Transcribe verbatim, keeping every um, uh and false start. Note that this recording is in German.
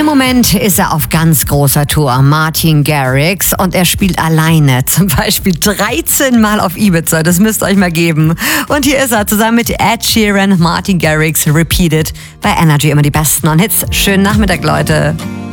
Moment ist er auf ganz großer Tour, Martin Garrix, und er spielt alleine, zum Beispiel dreizehn Mal auf Ibiza, das müsst ihr euch mal geben. Und hier ist er zusammen mit Ed Sheeran, Martin Garrix, Repeated, bei Energy immer die besten Hits. Schönen Nachmittag, Leute.